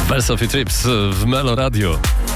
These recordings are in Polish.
Sophie Trips w Melo Radio.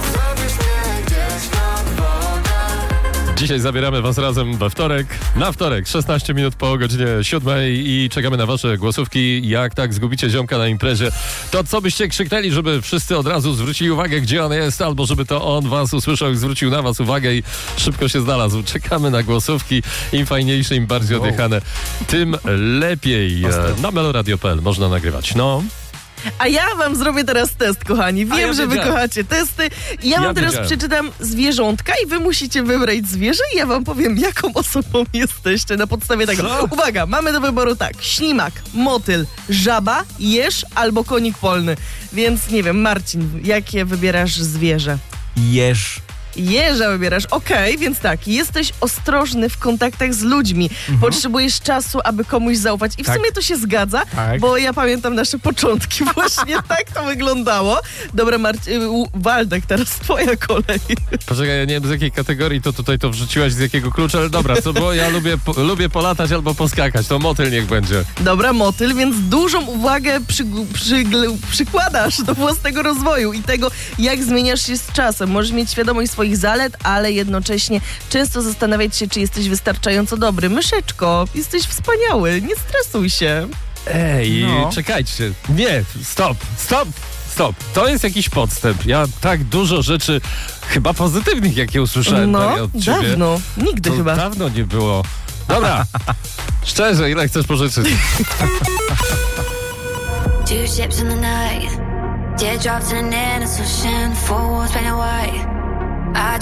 Dzisiaj zabieramy was razem we wtorek, na wtorek, 16 minut po godzinie 7 i czekamy na wasze głosówki. Jak tak zgubicie ziomka na imprezie, to co byście krzyknęli, żeby wszyscy od razu zwrócili uwagę, gdzie on jest, albo żeby to on was usłyszał i zwrócił na was uwagę i szybko się znalazł. Czekamy na głosówki. Im fajniejsze, im bardziej odjechane, tym lepiej. Na meloradio.pl można nagrywać. No. A ja wam zrobię teraz test, kochani. Wiem, że wy kochacie testy. Ja wam teraz przeczytam zwierzątka i wy musicie wybrać zwierzę i ja wam powiem, jaką osobą jesteście na podstawie tego. Co? Uwaga, mamy do wyboru tak. Ślimak, motyl, żaba, jeż albo konik polny. Więc nie wiem, Marcin, jakie wybierasz zwierzę? Jeż. Jeża wybierasz. Okej, więc tak, jesteś ostrożny w kontaktach z ludźmi. Potrzebujesz czasu, aby komuś zaufać. I w sumie to się zgadza, bo ja pamiętam nasze początki. Właśnie tak to wyglądało. Dobra, Waldek, teraz twoja kolej. Poczekaj, ja nie wiem z jakiej kategorii to tutaj to wrzuciłaś, z jakiego klucza, ale dobra, co było? Ja lubię polatać albo poskakać, to motyl niech będzie. Dobra, motyl, więc dużą uwagę przykładasz do własnego rozwoju i tego, jak zmieniasz się z czasem. Możesz mieć świadomość swoich zalet, ale jednocześnie często zastanawiać się, czy jesteś wystarczająco dobry. Myszeczko, jesteś wspaniały, nie stresuj się. Ej, czekajcie. Nie, stop. To jest jakiś podstęp. Ja tak dużo rzeczy, chyba pozytywnych, jakie usłyszałem Daria, od ciebie. Dawno. Nigdy to chyba. Dawno nie było. Dobra, szczerze, ile chcesz pożyczyć? Two ships in the night, teardrops in an innocent ocean, four walls painted white. I